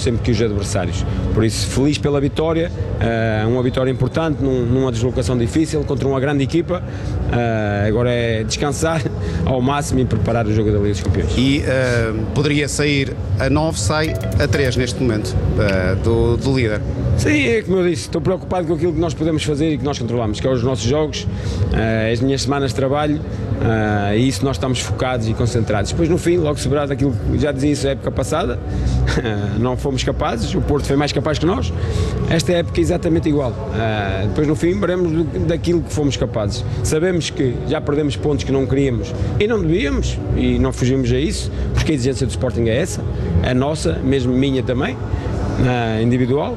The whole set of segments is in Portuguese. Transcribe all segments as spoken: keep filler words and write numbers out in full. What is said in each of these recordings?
sempre que os adversários. Por isso, feliz pela vitória, uh, uma vitória importante num, numa deslocação difícil contra uma grande equipa. Uh, agora é descansar ao máximo e preparar o jogo da Liga dos Campeões. E uh, poderia sair a nove, sai a três neste momento uh, do, do líder. Sim, é como eu disse, estou preocupado com aquilo que nós podemos fazer e que nós controlamos, que é os nossos jogos, uh, as minhas semanas de trabalho, uh, e isso nós estamos focados e concentrados. Depois no fim, logo sobrado aquilo que já dizia isso a época passada, uh, não fomos capazes, o Porto foi mais capaz que nós, esta época é exatamente igual. Uh, depois no fim veremos daquilo que fomos capazes. Sabemos que já perdemos pontos que não queríamos e não devíamos, e não fugimos a isso, porque a exigência do Sporting é essa, a nossa, mesmo minha também, uh, individual.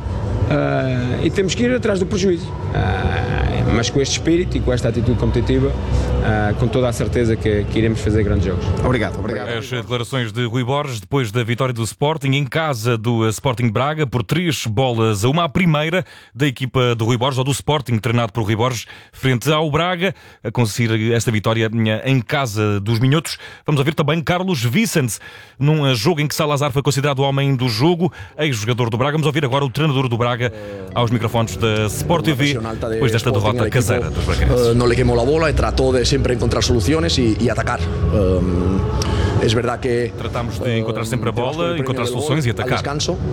Uh, e temos que ir atrás do prejuízo, uh, mas com este espírito e com esta atitude competitiva, uh, com toda a certeza que, que iremos fazer grandes jogos. Obrigado, obrigado. As declarações de Rui Borges depois da vitória do Sporting em casa do Sporting Braga por três bolas a uma. A primeira da equipa do Rui Borges, ou do Sporting, treinado por Rui Borges, frente ao Braga, a conseguir esta vitória em casa dos minhotos. Vamos ouvir também Carlos Vicente, num jogo em que Salazar foi considerado o homem do jogo, ex-jogador do Braga. Vamos ouvir agora o treinador do Braga aos microfones da Sport T V depois desta derrota caseira dos bracarenses. No le quemó la bola e tratou de sempre encontrar soluções e, e atacar. Um, es verdad que tratamos de encontrar sempre a bola, encontrar soluções e atacar.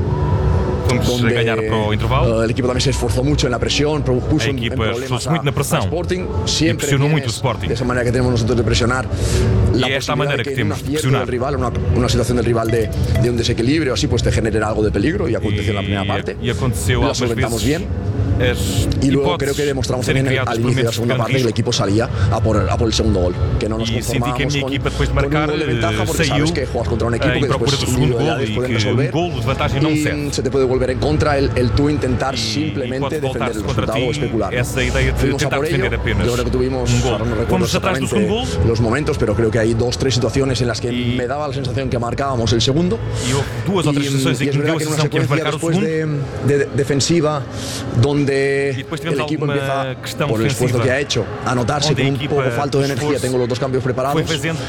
Vamos donde, ganhar para o intervalo. Uh, el equipo también se esforzó mucho en la presión, puso a equipa esforçou-se muito na pressão, Sporting, siempre pressionou muito o Sporting. De esa manera que tenemos nosotros de presionar. E é esta a maneira que, que temos de pressionar. Rival, una, una situación del rival de, de un desequilibrio, así pues te genera algo de peligro y aconteció en la primera parte. E aconteceu lo solventamos bien. Y luego creo que demostramos también al inicio de la segunda parte que el equipo salía a por, a por el segundo gol, que no nos conformábamos con, equipa depois de marcar, con un gol de ventaja, porque saiu, sabes que juegas contra un equipo que después individualidades pueden resolver um gol de vantagem não serve. Se te puede volver en contra el, el tú intentar e, simplemente e defender el resultado o especular. Essa ideia de Fuimos tentar defender apenas yo creo que tuvimos, um gol. no recuerdo Fomos atrás do segundo gol. Los momentos, pero creo que hay dos, tres situaciones en las que y, me daba la sensación que marcábamos el segundo. E houve duas ou três situações em que me deu a sensação que íamos marcar o segundo. De, de, defensiva, donde el equipo empieza, por el esfuerzo que ha hecho, a notarse con un poco falto de energía. Tengo los dos cambios preparados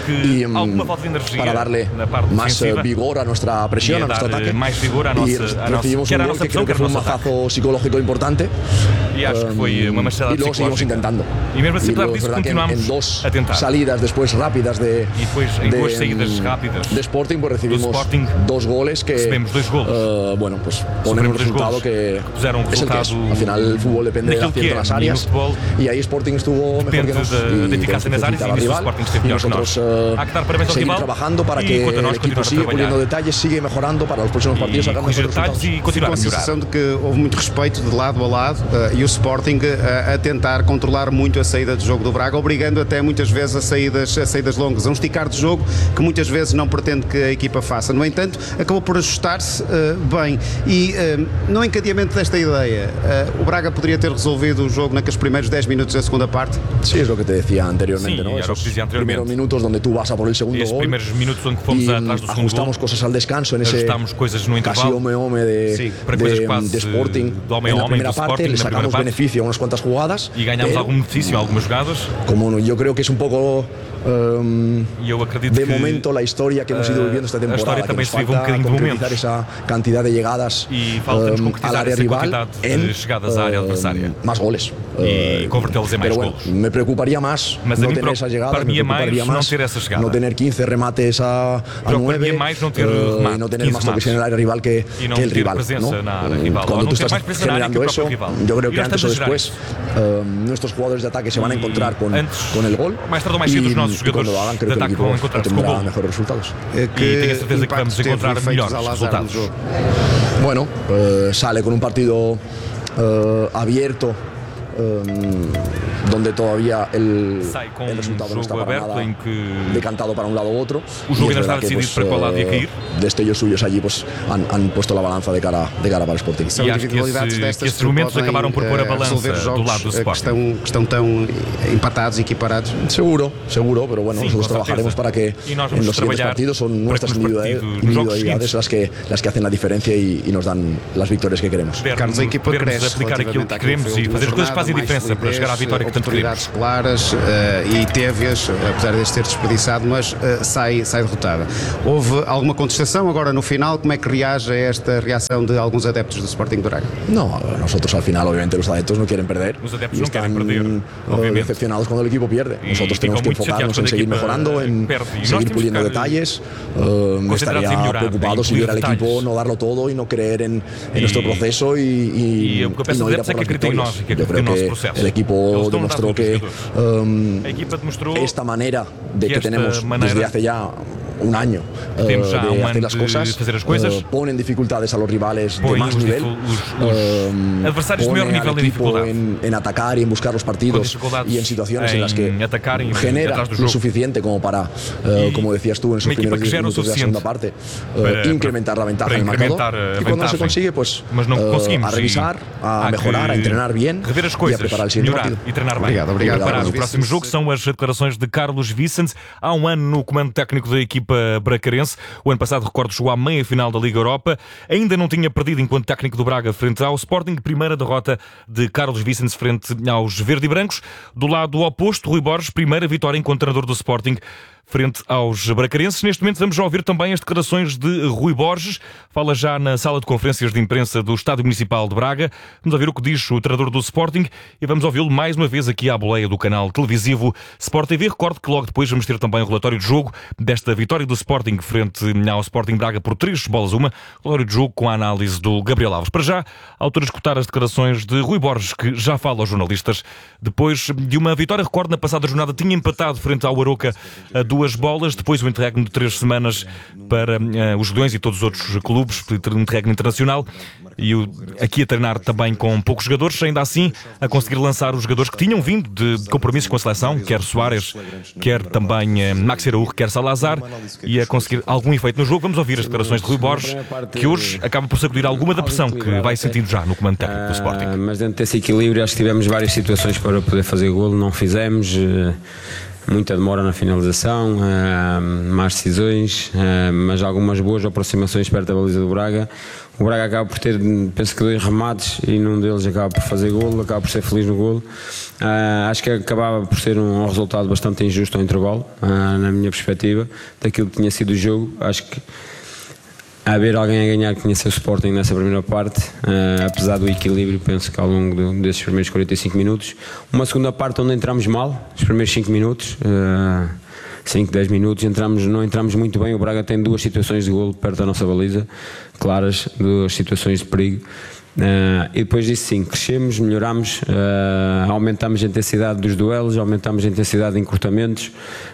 y um, para darle más uh, vigor a nuestra presión, a nuestro ataque. Y recibimos un gol que creo que fue un mazazo psicológico importante. E acho que foi uma machada y luego seguimos intentando. E mesmo assim, y luego, claro, disso continuamos en, en dos a tentar. salidas después rápidas de, e depois, em duas saídas rápidas de Sporting, pues recibimos Sporting, dos goles que dois golos. Uh, bueno, pues ponen un resultado que que um es el que es. Al final el fútbol depende de acierto en las áreas y ahí Sporting estuvo mejor que nos de, de eficacia nas áreas e Sporting esteve melhor que nós. Uh, Há que dar parabéns ao seguir rival trabajando para que el equipo sigue puliendo detalles, sigue mejorando para los próximos partidos, sacando mejores resultados. E continuar a melhorar. A sensação de que houve muito respeito de lado a lado uh, e o Sporting uh, a tentar controlar muito a saída de jogo do Braga, obrigando até muitas vezes a saídas, a saídas longas, a um esticar de jogo que muitas vezes não pretende que a equipa faça. No entanto, acabou por ajustar-se uh, bem e uh, no encadeamento desta ideia, uh, o Braga poderia ter resolvido o jogo naqueles primeiros dez minutos da segunda parte? Sí, es lo que te decía anteriormente, sí, ¿no? Esos anteriormente. primeros minutos donde tú vas a por el segundo Esos gol primeros minutos onde fomos y atrás do segundo ajustamos gol, cosas al descanso en ese ajustamos coisas no casi intervalo, home-home de, sí, de, de Sporting. Homem en la homem primera parte Sporting, le sacamos beneficio a unas cuantas jugadas e ganhamos pero, algum benefício a algumas jogadas. Como yo creo que es un poco um, eu acredito de que, momento la historia que hemos ido viviendo esta temporada, que nos falta um concretizar esa cantidad de llegadas e falta-nos concretizar al área essa rival quantidade de chegadas à área adversária más goles e uh, convertê-los em mais bueno, golos. Me preocuparía más Mas no tener esas llegadas, me preocuparía más não ter essa chegada. no tener quince remates a, a nueve, mais não ter uh, remate, no tener más toques en el área rival que, que el rival, ¿no? rival. Cuando tú estás generando eso, yo creo que antes o después uh, nuestros jugadores de ataque se van a encontrar con, con el gol mais tarde ou mais cedo os nossos y cuando lo hagan creo que el equipo tendrá mejores resultados. E tenho a certeza que vamos encontrar melhores resultados. Bueno, uh, sale con un partido uh, abierto, um, donde todavía el, el resultado no está para nada decantado para un lado u otro. O jogo ainda está decidido para qual lado ia cair. Destellos suyos allí pues han, han puesto la balanza de cara, de cara para el Sporting. E acho que, esse, que esses momentos acabaram por pôr a balança do lado do Sporting. Que estão, que estão tão empatados, equiparados. Seguro, seguro, pero bueno, sí, nosotros trabajaremos para que en los siguientes partidos son nuestras individualidades las que, las que hacen la diferencia y, y nos dan las victorias que queremos. Carlos, a equipa cresce aplicar aquilo que queremos e fazer as coisas que fazem diferença para chegar à vitória oportunidades claras uh, e teve-as, apesar de ter desperdiçado, mas uh, sai, sai derrotada. Houve alguma contestação agora no final? Como é que reage a esta reação de alguns adeptos do Sporting Braga? No, nosotros al final, obviamente, los adeptos no quieren perder. Los adeptos no quieren perder, obviamente. Decepcionados cuando el equipo pierde. Nosotros tenemos que enfocarnos en seguir mejorando, en seguir puliendo detalles. Uh, estaría preocupado si viera el equipo no darlo todo y no creer en, en nuestro proceso y, y, y no ir a por las victorias. Yo creo que el equipo demostró que um, esta manera de que tenemos desde hace ya un año uh, de hacer las cosas, uh, pone en dificultades a los rivales de más nivel, uh, pone al equipo en, en atacar y en buscar los partidos y en situaciones en las que genera lo suficiente como para, uh, como decías tú en esos primeros diez minutos de la segunda parte, uh, incrementar la ventaja en el marcador, y cuando no se consigue, pues uh, a revisar, a mejorar, a entrenar bien y a preparar el siguiente partido. E treinar bem. Obrigado, obrigado. Para o próximo jogo são as declarações de Carlos Vicente, há um ano no comando técnico da equipa bracarense. O ano passado, recordo, jogou à meia-final da Liga Europa. Ainda não tinha perdido enquanto técnico do Braga frente ao Sporting. Primeira derrota de Carlos Vicente frente aos verde e brancos. Do lado oposto, Rui Borges, primeira vitória enquanto treinador do Sporting frente aos bracarenses. Neste momento vamos já ouvir também as declarações de Rui Borges. Fala já na sala de conferências de imprensa do Estádio Municipal de Braga. Vamos ouvir o que diz o treinador do Sporting e vamos ouvi-lo mais uma vez aqui à boleia do canal televisivo Sport T V. Recordo que logo depois vamos ter também o relatório de jogo desta vitória do Sporting frente ao Sporting Braga por três bolas a uma. Relatório de jogo com a análise do Gabriel Alves. Para já, autor a escutar as declarações de Rui Borges, que já fala aos jornalistas depois de uma vitória. Recordo, na passada jornada tinha empatado frente ao Aroca a duas duas bolas, depois o interregno de três semanas para uh, os Leões e todos os outros clubes, um interregno internacional, e o, aqui a treinar também com poucos jogadores, ainda assim a conseguir lançar os jogadores que tinham vindo de compromissos com a seleção, quer Soares, quer também uh, Maxi Araújo, quer Salazar, e a conseguir algum efeito no jogo. Vamos ouvir as declarações de Rui Borges, que hoje acaba por sacudir alguma da pressão que vai sentindo já no comando técnico do Sporting. Uh, mas dentro desse equilíbrio acho que tivemos várias situações para poder fazer golo, não fizemos. Uh... Muita demora na finalização, uh, más decisões, uh, mas algumas boas aproximações perto da baliza do Braga. O Braga acaba por ter, penso que dois remates e num deles acaba por fazer golo, acaba por ser feliz no golo. Uh, acho que acabava por ser um, um resultado bastante injusto ao intervalo, uh, na minha perspectiva, daquilo que tinha sido o jogo. Acho que haver alguém a ganhar que conheceu o Sporting nessa primeira parte, uh, apesar do equilíbrio, penso que ao longo de, desses primeiros quarenta e cinco minutos. Uma segunda parte onde entramos mal, os primeiros cinco minutos, uh, cinco, dez minutos, entramos, não entramos muito bem. O Braga tem duas situações de golo perto da nossa baliza, claras, duas situações de perigo. Uh, e depois disso sim, crescemos, melhoramos, uh, aumentamos a intensidade dos duelos, aumentamos a intensidade de encurtamentos,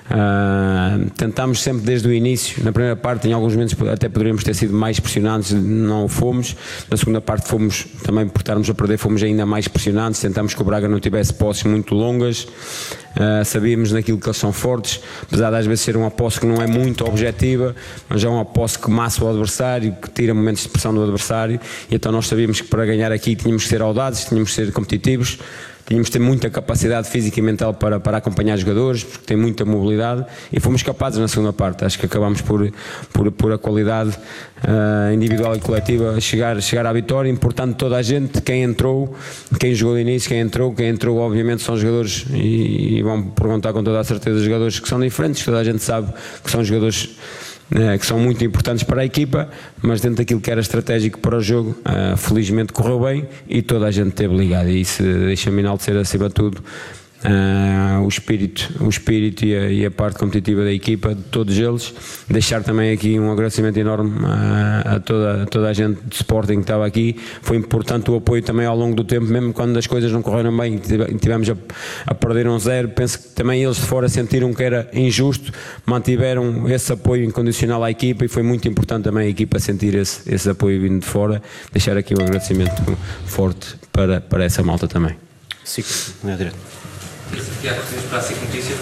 uh, tentámos sempre desde o início. Na primeira parte, em alguns momentos até poderíamos ter sido mais pressionantes, não fomos. Na segunda parte fomos, também por estarmos a perder, fomos ainda mais pressionantes, tentámos que o Braga não tivesse posses muito longas, uh, sabíamos naquilo que eles são fortes, apesar de às vezes ser uma posse que não é muito objetiva, mas é uma posse que massa o adversário, que tira momentos de pressão do adversário, e então nós sabíamos que para ganhar aqui tínhamos que ser audazes, tínhamos que ser competitivos, tínhamos que ter muita capacidade física e mental para, para acompanhar os jogadores, porque tem muita mobilidade, e fomos capazes na segunda parte. Acho que acabámos por, por, por a qualidade uh, individual e coletiva chegar, chegar à vitória. Importante toda a gente, quem entrou, quem jogou de início, quem entrou, quem entrou obviamente são jogadores, e, e vão perguntar com toda a certeza, jogadores que são diferentes, toda a gente sabe que são jogadores que são muito importantes para a equipa, mas dentro daquilo que era estratégico para o jogo, uh, felizmente correu bem e toda a gente esteve ligada, e isso deixa-me enaltecer acima de tudo uh, o espírito, o espírito e a, e a parte competitiva da equipa, de todos eles. Deixar também aqui um agradecimento enorme a, a, toda, a toda a gente de Sporting que estava aqui. Foi importante o apoio também ao longo do tempo, mesmo quando as coisas não correram bem e tivemos a, a perder um zero. Penso que também eles de fora sentiram que era injusto, mantiveram esse apoio incondicional à equipa, e foi muito importante também a equipa sentir esse, esse apoio vindo de fora. Deixar aqui um agradecimento forte para, para essa malta também. Sim, não é direto. Tiago, para a SIC Notícias,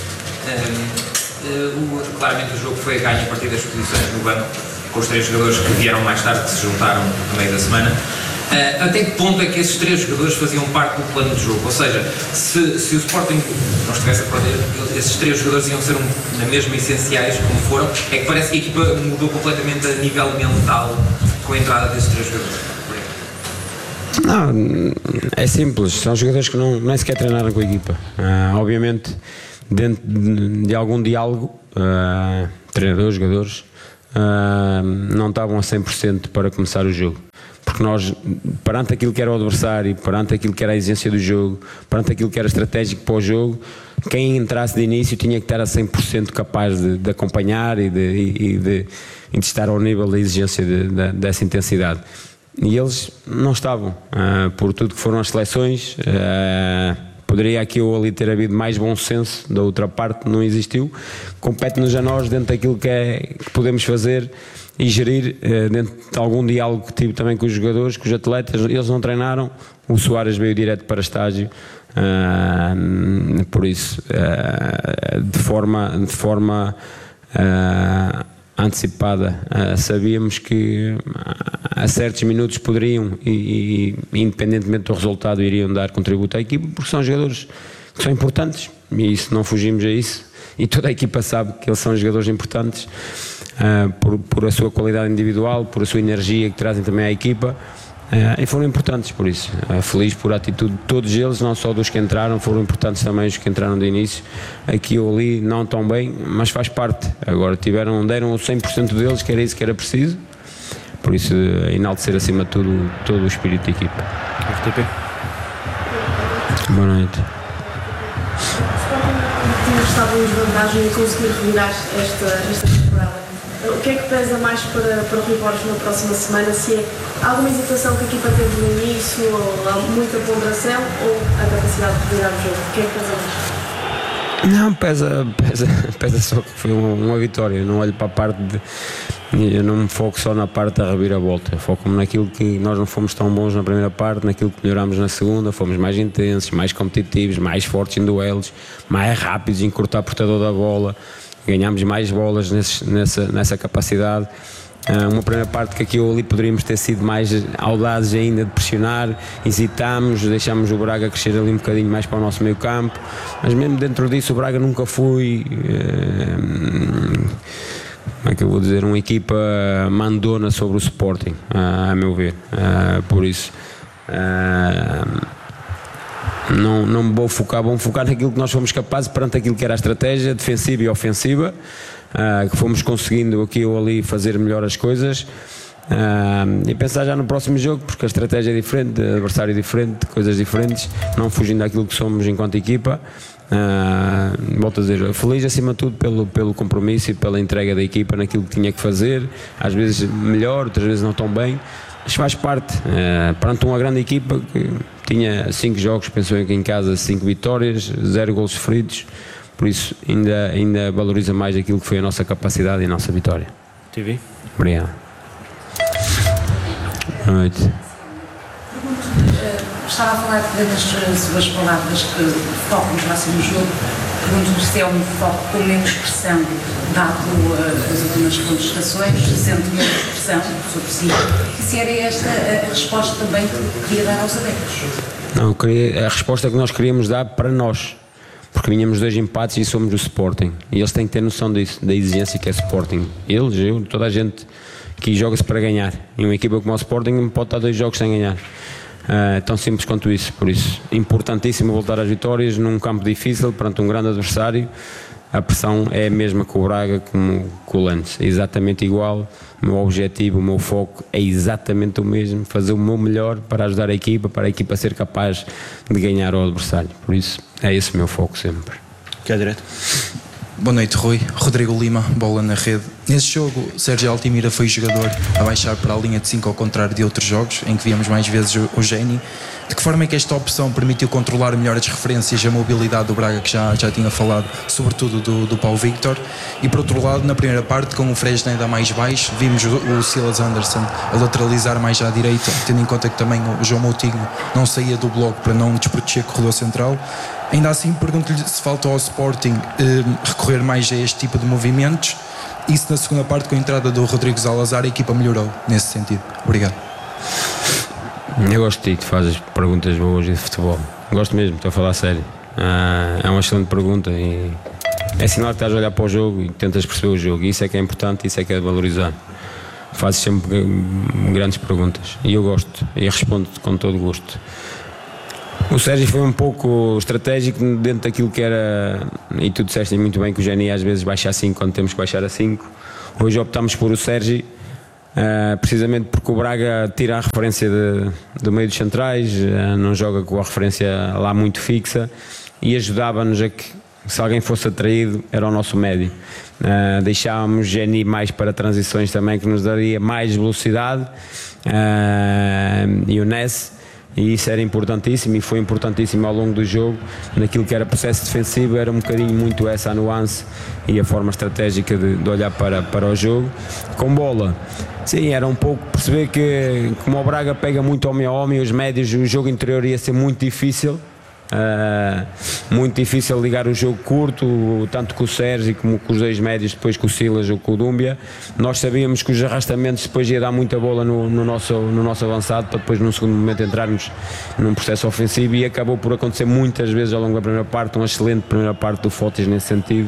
um, uh, claramente o jogo foi ganho a partir das posições no banco, com os três jogadores que vieram mais tarde, que se juntaram no meio da semana. Uh, até que ponto é que esses três jogadores faziam parte do plano de jogo? Ou seja, se, se o Sporting não estivesse a perder, esses três jogadores iam ser um, na mesma essenciais como foram, é que parece que a equipa mudou completamente a nível mental com a entrada desses três jogadores. Não, é simples, são jogadores que não, nem sequer treinaram com a equipa. Uh, obviamente, dentro de, de algum diálogo, uh, treinadores, jogadores, uh, não estavam a cem por cento para começar o jogo. Porque nós, perante aquilo que era o adversário, perante aquilo que era a exigência do jogo, perante aquilo que era estratégico para o jogo, quem entrasse de início tinha que estar a cem por cento capaz de, de acompanhar e de, e, de, e de estar ao nível da exigência de, de, dessa intensidade. E eles não estavam, uh, por tudo que foram as seleções. Uh, poderia aqui ou ali ter havido mais bom senso, da outra parte não existiu. Compete-nos a nós, dentro daquilo que, é, que podemos fazer e gerir, uh, dentro de algum diálogo que tive também com os jogadores, com os atletas. Eles não treinaram, o Soares veio direto para estágio. Uh, por isso, uh, de forma, de forma uh, antecipada, uh, sabíamos que a certos minutos poderiam e, e independentemente do resultado iriam dar contributo à equipa, porque são jogadores que são importantes e isso, não fugimos a isso, e toda a equipa sabe que eles são jogadores importantes uh, por, por a sua qualidade individual, por a sua energia que trazem também à equipa. Uh, e foram importantes por isso, uh, feliz por a atitude de todos eles, não só dos que entraram, foram importantes também os que entraram de início, aqui ou ali não tão bem, mas faz parte. Agora tiveram, deram o cem por cento deles, que era isso que era preciso, por isso uh, enaltecer acima de tudo todo o espírito de equipa. F T P. Boa noite. Tinha estado em desvantagem e conseguir revirar esta, esta temporada. O que é que pesa mais para, para o Rui Borges na próxima semana? Se é alguma hesitação que a equipa teve no início, ou muita ponderação, ou a capacidade de virar o jogo? O que é que pesa mais? Não, pesa, pesa, pesa só que foi uma, uma vitória. Eu não olho para a parte de. Eu não me foco só na parte da reviravolta. Foco-me naquilo que nós não fomos tão bons na primeira parte, naquilo que melhorámos na segunda. Fomos mais intensos, mais competitivos, mais fortes em duelos, mais rápidos em cortar portador da bola. Ganhámos mais bolas nesse, nessa, nessa capacidade. Uh, uma primeira parte que aqui ou ali poderíamos ter sido mais audazes ainda de pressionar, hesitámos, deixámos o Braga crescer ali um bocadinho mais para o nosso meio campo, mas mesmo dentro disso o Braga nunca foi, uh, como é que eu vou dizer, uma equipa mandona sobre o Sporting, uh, a meu ver, uh, por isso uh, Não, não me vou focar, vou focar naquilo que nós fomos capazes perante aquilo que era a estratégia defensiva e ofensiva, uh, que fomos conseguindo aqui ou ali fazer melhor as coisas, uh, e pensar já no próximo jogo, porque a estratégia é diferente, o adversário é diferente, coisas diferentes, não fugindo daquilo que somos enquanto equipa. Uh, volto a dizer, feliz acima de tudo pelo, pelo compromisso e pela entrega da equipa naquilo que tinha que fazer, às vezes melhor, outras vezes não tão bem, mas faz parte, uh, perante uma grande equipa que tinha cinco jogos, pensou que em casa cinco vitórias, zero golos sofridos, por isso ainda, ainda valoriza mais aquilo que foi a nossa capacidade e a nossa vitória. T V. Obrigado. Boa noite. Estava a falar das suas palavras que foco no próximo jogo. Pergunto-lhe se é um foco com menos pressão, dado uh, as últimas contestações, sente menos pressão sobre si. E se era esta a resposta também que queria dar aos adeptos? Não, queria, a resposta que nós queríamos dar para nós, porque vinhamos dois empates e somos o Sporting. E eles têm que ter noção disso, da exigência que é Sporting. Eles, eu, toda a gente que joga-se para ganhar. E uma equipa como o Sporting não pode estar dois jogos sem ganhar. Uh, tão simples quanto isso, por isso importantíssimo voltar às vitórias num campo difícil perante um grande adversário. A pressão é a mesma com o Braga como com o Lens, é exatamente igual. O meu objetivo, o meu foco é exatamente o mesmo, fazer o meu melhor para ajudar a equipa, para a equipa ser capaz de ganhar ao adversário, por isso é esse o meu foco sempre. Que é direto. Boa noite, Rui. Rodrigo Lima, bola na rede. Nesse jogo, Sérgio Altimira foi jogador a baixar para a linha de cinco, ao contrário de outros jogos, em que víamos mais vezes o Géni. De que forma é que esta opção permitiu controlar melhor as referências e a mobilidade do Braga, que já, já tinha falado, sobretudo do, do Paulo Victor? E por outro lado, na primeira parte, com o Fresneda mais baixo, vimos o, o Silas Anderson a lateralizar mais à direita, tendo em conta que também o João Moutinho não saía do bloco para não desproteger o corredor central. Ainda assim, pergunto-lhe se falta ao Sporting eh, recorrer mais a este tipo de movimentos, e se na segunda parte, com a entrada do Rodrigo Zalazar, a equipa melhorou nesse sentido. Obrigado. Eu gosto de ti, que fazes perguntas boas de futebol. Gosto mesmo, estou a falar a sério. Ah, é uma excelente pergunta e é sinal que estás a olhar para o jogo e que tentas perceber o jogo. E isso é que é importante, isso é que é de valorizar. fazes sempre grandes perguntas e eu gosto e respondo-te com todo o gosto. O Sérgio foi um pouco estratégico dentro daquilo que era, e tu disseste muito bem que o Geni às vezes baixa a cinco quando temos que baixar a cinco. Hoje optámos por o Sérgio, uh, precisamente porque o Braga tira a referência de, do meio dos centrais, uh, não joga com a referência lá muito fixa e ajudava-nos a que, se alguém fosse atraído, era o nosso médio. Uh, deixávamos Geni mais para transições também, que nos daria mais velocidade, uh, e o Ness. E isso era importantíssimo e foi importantíssimo ao longo do jogo. Naquilo que era processo defensivo era um bocadinho muito essa a nuance e a forma estratégica de, de olhar para, para o jogo. Com bola, sim, era um pouco perceber que como o Braga pega muito homem a homem, os médios, o jogo interior ia ser muito difícil. Uh, muito difícil ligar o jogo curto, tanto com o Sérgio como com os dois médios, depois com o Silas ou com o Dúmbia. Nós sabíamos que os arrastamentos depois ia dar muita bola no, no, nosso, no nosso avançado para depois num segundo momento entrarmos num processo ofensivo, e acabou por acontecer muitas vezes ao longo da primeira parte, uma excelente primeira parte do Fotis nesse sentido.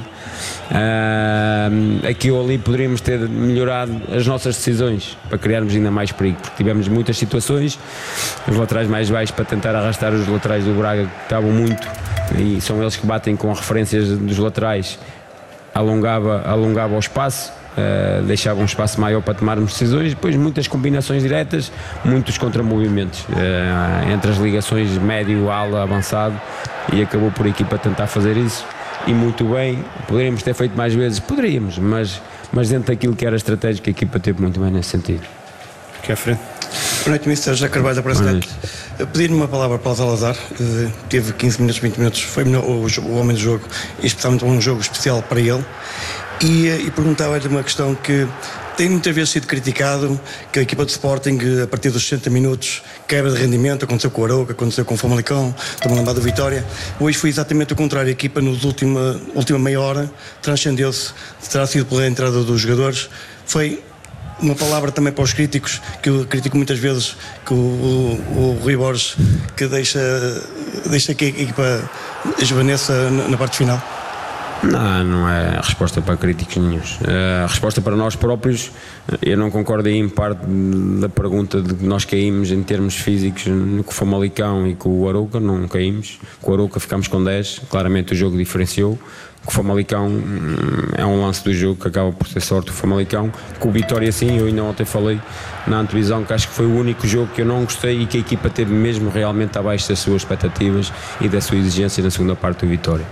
Uh, aqui ou ali poderíamos ter melhorado as nossas decisões para criarmos ainda mais perigo, porque tivemos muitas situações, os laterais mais baixos para tentar arrastar os laterais do Braga, estavam muito, e são eles que batem com referências dos laterais, alongava, alongava o espaço, uh, deixava um espaço maior para tomarmos decisões, e depois muitas combinações diretas, muitos contramovimentos uh, entre as ligações médio, ala, avançado, e acabou por a equipa tentar fazer isso, e muito bem. Poderíamos ter feito mais vezes, poderíamos, mas, mas dentro daquilo que era estratégico, a equipa teve muito bem nesse sentido. Aqui à frente. Boa noite, mister José Carvalho da Presidente. Pedir-me uma palavra para o Salazar. Uh, teve quinze minutos, vinte minutos, foi melhor, o, o homem do jogo, e especialmente um jogo especial para ele. E, uh, e perguntava-lhe uma questão que tem muitas vezes sido criticado, que a equipa de Sporting, a partir dos sessenta minutos, quebra de rendimento. Aconteceu com o Arouca, aconteceu com o Famalicão, estou-me a lembrar do Vitória. Hoje foi exatamente o contrário. A equipa, na última, última meia hora, transcendeu-se. Terá sido pela entrada dos jogadores. Foi uma palavra também para os críticos, que eu critico muitas vezes, que o, o, o Rui Borges, que deixa, deixa que a equipa esvaneça na, na parte final. Não, não é a resposta para críticos nenhuns. A resposta para nós próprios, eu não concordo aí em parte da pergunta de que nós caímos em termos físicos com o Famalicão e com o Arouca, não caímos. Com o Arouca ficámos com dez, claramente o jogo diferenciou. Com o Famalicão é um lance do jogo que acaba por ter sorte o Famalicão. Com o Vitória sim, eu ainda ontem falei na antevisão que acho que foi o único jogo que eu não gostei e que a equipa teve mesmo realmente abaixo das suas expectativas e da sua exigência na segunda parte do Vitória.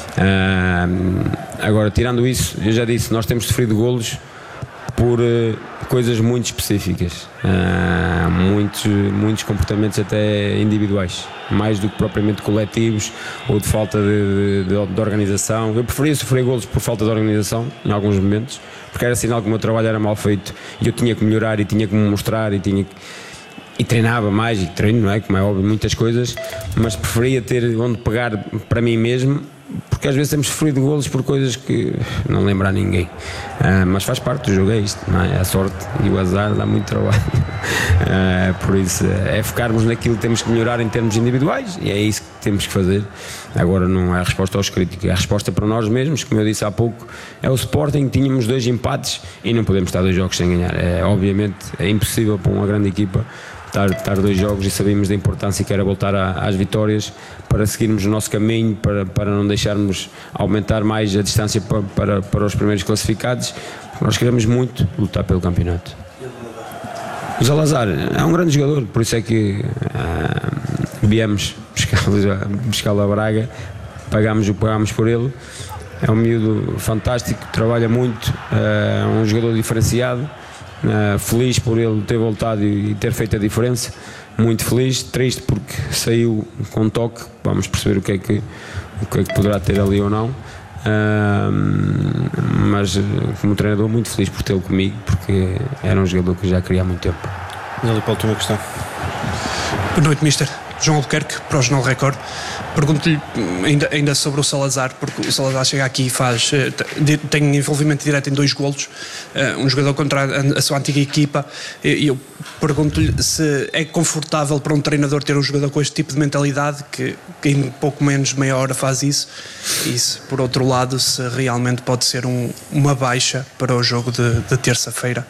Uh, agora, tirando isso, eu já disse, nós temos sofrido golos por uh, coisas muito específicas, uh, muitos, muitos comportamentos até individuais, mais do que propriamente coletivos ou de falta de, de, de organização. Eu preferia sofrer golos por falta de organização em alguns momentos, porque era sinal que o meu trabalho era mal feito e eu tinha que melhorar e tinha que me mostrar e tinha que... e treinava mais, e treino, não é? Como é óbvio, muitas coisas, mas preferia ter onde pegar para mim mesmo, porque às vezes temos sofrido golos por coisas que não lembra a ninguém, uh, mas faz parte do jogo, é isto, não é? A sorte e o azar dá muito trabalho, uh, por isso é focarmos naquilo que temos que melhorar em termos individuais, e é isso que temos que fazer. Agora não é a resposta aos críticos, é a resposta para nós mesmos, como eu disse há pouco, é o Sporting. Tínhamos dois empates e não podemos estar dois jogos sem ganhar, é, obviamente é impossível para uma grande equipa Estar, estar dois jogos, e sabíamos da importância que era voltar a, às vitórias para seguirmos o nosso caminho, para, para não deixarmos aumentar mais a distância para, para, para os primeiros classificados. Nós queremos muito lutar pelo campeonato. O Salazar é um grande jogador, por isso é que ah, viemos buscá-lo a Braga, pagámos o que pagámos por ele. É um miúdo fantástico, trabalha muito, é um jogador diferenciado. Uh, feliz por ele ter voltado e ter feito a diferença, muito feliz, triste porque saiu com toque, vamos perceber o que é que, o que, é que poderá ter ali ou não, uh, mas como treinador muito feliz por tê-lo comigo, porque era um jogador que eu já queria há muito tempo. E ali para a última questão. Boa noite, mister João Albuquerque, para o Jornal Record. Pergunto-lhe ainda, ainda sobre o Salazar, porque o Salazar chega aqui e faz, tem envolvimento direto em dois golos, um jogador contra a, a sua antiga equipa, e eu pergunto-lhe se é confortável para um treinador ter um jogador com este tipo de mentalidade, que, que em pouco menos de meia hora faz isso, e se, por outro lado, se realmente pode ser um, uma baixa para o jogo de, de terça-feira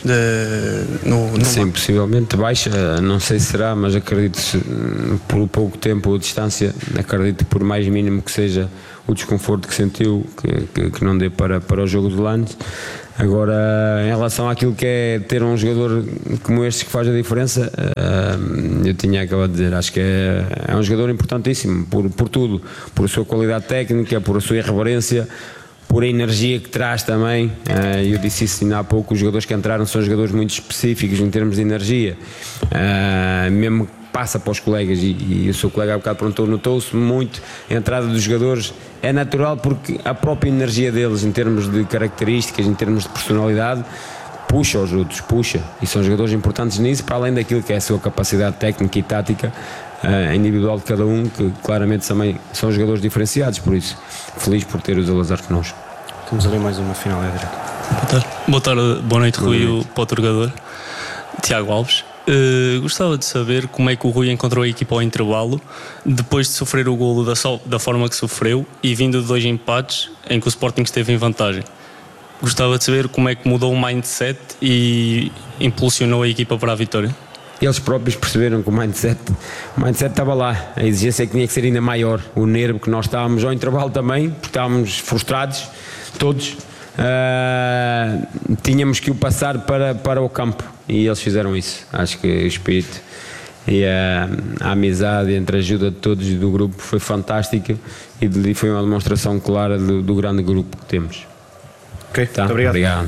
de, no, no Sim, possivelmente baixa, não sei se será, mas acredito por pouco tempo ou distância, acredito por mais mínimo que seja o desconforto que sentiu, que, que, que não dê para, para o jogo de Landes. Agora, em relação àquilo que é ter um jogador como este que faz a diferença, eu tinha acabado de dizer, acho que é, é um jogador importantíssimo por, por tudo, por a sua qualidade técnica, por a sua irreverência, por a energia que traz também. Eu disse isso ainda há pouco, os jogadores que entraram são jogadores muito específicos em termos de energia, mesmo passa para os colegas, e, e o seu colega há bocado perguntou, notou-se muito a entrada dos jogadores, é natural porque a própria energia deles em termos de características, em termos de personalidade, puxa os outros, puxa, e são jogadores importantes nisso, para além daquilo que é a sua capacidade técnica e tática uh, individual de cada um, que claramente também são jogadores diferenciados, por isso feliz por ter o Salazar connosco. Temos ali mais uma final, é direto. Boa tarde, boa, tarde, boa noite, boa Rui, noite. O outro jogador, Tiago Alves. Uh, gostava de saber como é que o Rui encontrou a equipa ao intervalo depois de sofrer o golo da, so da forma que sofreu e vindo de dois empates em que o Sporting esteve em vantagem. Gostava de saber como é que mudou o mindset e impulsionou a equipa para a vitória. Eles próprios perceberam que o mindset, o mindset estava lá, a exigência é que tinha que ser ainda maior, o nervo que nós estávamos ao intervalo também, porque estávamos frustrados todos. Uh, tínhamos que o passar para, para o campo e eles fizeram isso. Acho que o espírito e a, a amizade entre a ajuda de todos e do grupo foi fantástica e foi uma demonstração clara do, do grande grupo que temos. Ok, tá? Muito obrigado. Obrigado.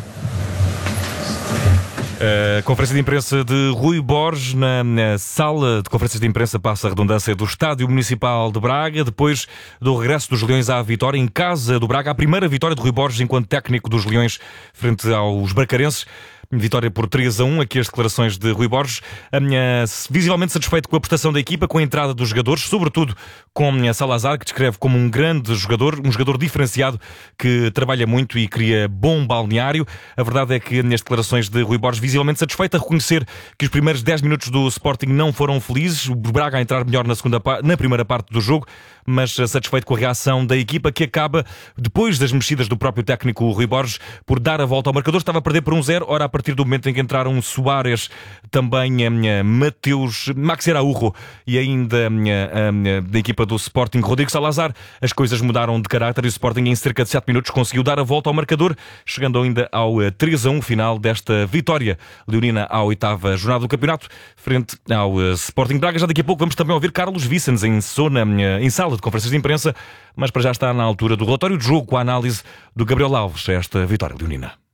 A conferência de imprensa de Rui Borges na, na sala de conferências de imprensa, passa a redundância, do Estádio Municipal de Braga, depois do regresso dos Leões à vitória em casa do Braga, a primeira vitória de Rui Borges enquanto técnico dos Leões frente aos bracarenses. Vitória por três a um, aqui as declarações de Rui Borges, visivelmente satisfeito com a prestação da equipa, com a entrada dos jogadores, sobretudo com Salazar, que descreve como um grande jogador, um jogador diferenciado, que trabalha muito e cria bom balneário. A verdade é que nas declarações de Rui Borges, visivelmente satisfeito, a reconhecer que os primeiros dez minutos do Sporting não foram felizes, o Braga a entrar melhor na, segunda, na primeira parte do jogo, mas satisfeito com a reação da equipa, que acaba, depois das mexidas do próprio técnico Rui Borges, por dar a volta ao marcador. Estava a perder por um zero, ora a partir do momento em que entraram Soares, também a Mateus, Max Araújo e ainda a, da equipa do Sporting, Rodrigo Salazar, as coisas mudaram de caráter e o Sporting em cerca de sete minutos conseguiu dar a volta ao marcador, chegando ainda ao três a um final desta vitória leonina à oitava jornada do campeonato, frente ao Sporting Braga. Já daqui a pouco vamos também ouvir Carlos Vicens em, zona, em sala de conferências de imprensa, mas para já está na altura do relatório de jogo com a análise do Gabriel Alves a esta vitória leonina.